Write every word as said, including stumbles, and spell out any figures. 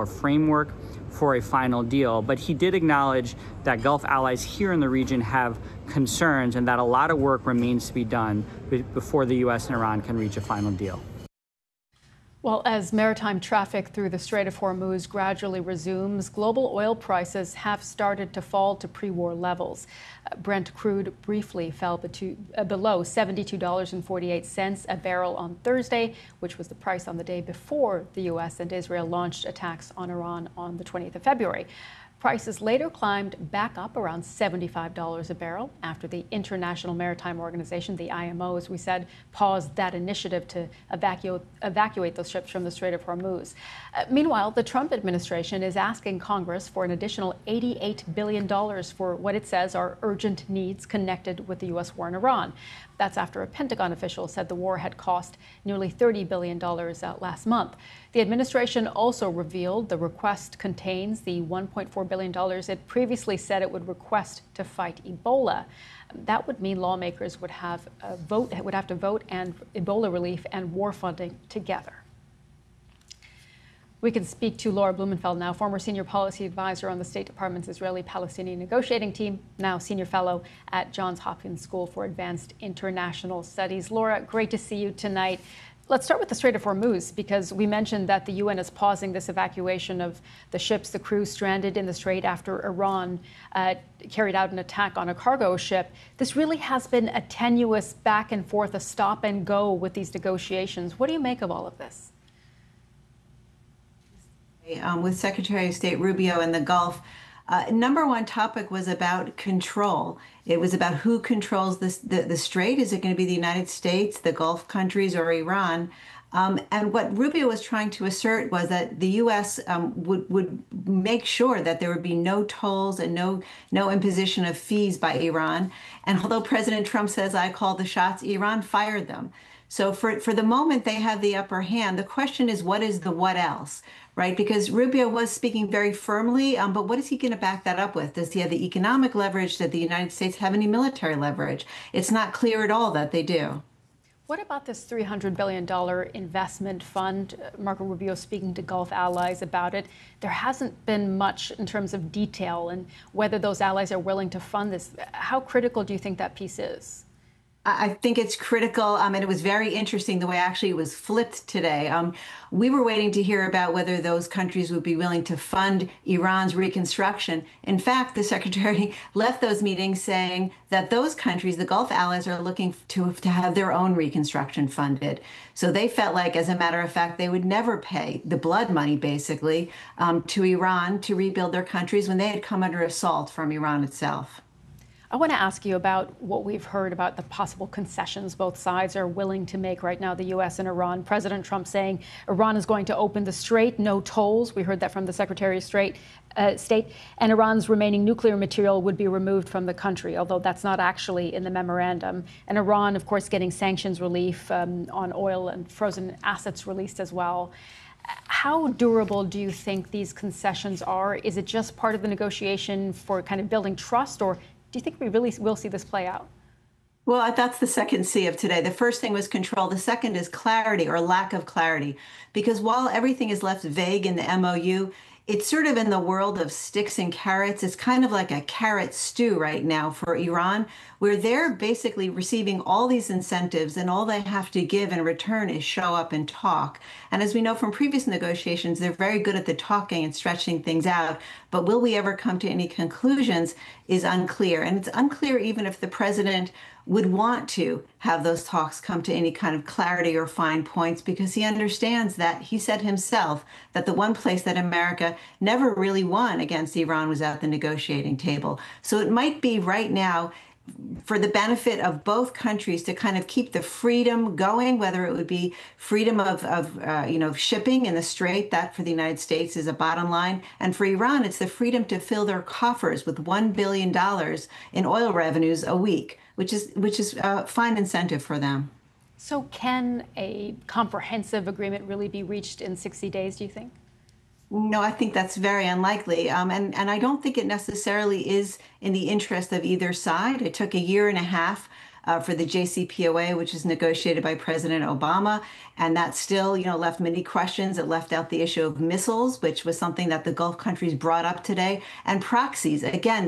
or framework for a final deal. But he did acknowledge that Gulf allies here in the region have concerns and that a lot of work remains to be done before the U S and Iran can reach a final deal. Well, as maritime traffic through the Strait of Hormuz gradually resumes, global oil prices have started to fall to pre-war levels. Uh, Brent crude briefly fell beto- uh, below seventy-two dollars and forty-eight cents a barrel on Thursday, which was the price on the day before the U S and Israel launched attacks on Iran on the twentieth of February. Prices later climbed back up around seventy-five dollars a barrel after the International Maritime Organization, the I M O, as we said, paused that initiative to evacuate, evacuate those ships from the Strait of Hormuz. Uh, meanwhile, the Trump administration is asking Congress for an additional eighty-eight billion dollars for what it says are urgent needs connected with the U S war in Iran. That's after a Pentagon official said the war had cost nearly thirty billion dollars uh, last month. The administration also revealed the request contains the one point four billion dollars it previously said it would request to fight Ebola. That would mean lawmakers would have a vote would have to vote and Ebola relief and war funding together. We can speak to Laura Blumenfeld now, former senior policy advisor on the State Department's Israeli-Palestinian negotiating team, now senior fellow at Johns Hopkins School for Advanced International Studies. Laura, great to see you tonight. Let's start with the Strait of Hormuz, because we mentioned that the U N is pausing this evacuation of the ships, the crew stranded in the strait after Iran uh, carried out an attack on a cargo ship. This really has been a tenuous back and forth, a stop and go with these negotiations. What do you make of all of this? Um, with Secretary of State Rubio in the Gulf, uh, number one topic was about control. It was about who controls this, the, the strait. Is it going to be the United States, the Gulf countries, or Iran? Um, and what Rubio was trying to assert was that the U S um, would, would make sure that there would be no tolls and no, no imposition of fees by Iran. And although President Trump says, I called the shots, Iran fired them. So for, for the moment, they have the upper hand. The question is, what is the what else, right? Because Rubio was speaking very firmly, um, but what is he going to back that up with? Does he have the economic leverage? Does the United States have any military leverage? It's not clear at all that they do. What about this three hundred billion dollars investment fund? Marco Rubio speaking to Gulf allies about it. There hasn't been much in terms of detail and whether those allies are willing to fund this. How critical do you think that piece is? I think it's critical, um, and it was very interesting the way actually it was flipped today. Um, we were waiting to hear about whether those countries would be willing to fund Iran's reconstruction. In fact, the secretary left those meetings saying that those countries, the Gulf allies, are looking to, to have their own reconstruction funded. So they felt like, as a matter of fact, they would never pay the blood money, basically, um, to Iran to rebuild their countries when they had come under assault from Iran itself. I want to ask you about what we've heard about the possible concessions both sides are willing to make right now, the U S and Iran. President Trump saying Iran is going to open the strait, no tolls. We heard that from the Secretary of State, uh, State. And Iran's remaining nuclear material would be removed from the country, although that's not actually in the memorandum. And Iran, of course, getting sanctions relief um, on oil and frozen assets released as well. How durable do you think these concessions are? Is it just part of the negotiation for kind of building trust, or do you think we really will see this play out? Well, that's the second C of today. The first thing was control. The second is clarity or lack of clarity. Because while everything is left vague in the M O U, it's sort of in the world of sticks and carrots. It's kind of like a carrot stew right now for Iran, where they're basically receiving all these incentives and all they have to give in return is show up and talk. And as we know from previous negotiations, they're very good at the talking and stretching things out. But will we ever come to any conclusions is unclear. And it's unclear even if the president would want to have those talks come to any kind of clarity or fine points, because he understands that he said himself that the one place that America never really won against Iran was at the negotiating table. So it might be right now for the benefit of both countries to kind of keep the freedom going, whether it would be freedom of, of uh, you know, shipping in the strait. That for the United States is a bottom line. And for Iran, it's the freedom to fill their coffers with one billion dollars in oil revenues a week, which is which is a fine incentive for them. So can a comprehensive agreement really be reached in sixty days, do you think? No, I think that's very unlikely. Um, and, and I don't think it necessarily is in the interest of either side. It took a year and a half uh, for the J C P O A, which is negotiated by President Obama. And that still, you know, left many questions. It left out the issue of missiles, which was something that the Gulf countries brought up today, and proxies. Again,